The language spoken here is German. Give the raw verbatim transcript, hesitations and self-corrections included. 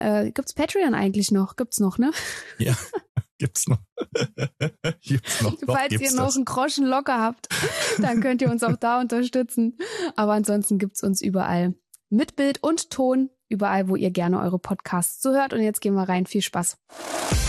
Äh, gibt's Patreon eigentlich noch? Gibt's noch, ne? Ja, gibt's noch. gibt's noch. Doch, Falls gibt's ihr noch das. einen Groschen locker habt, dann könnt ihr uns auch da unterstützen. Aber ansonsten gibt's uns überall mit Bild und Ton, überall, wo ihr gerne eure Podcasts zuhört. Und jetzt gehen wir rein. Viel Spaß.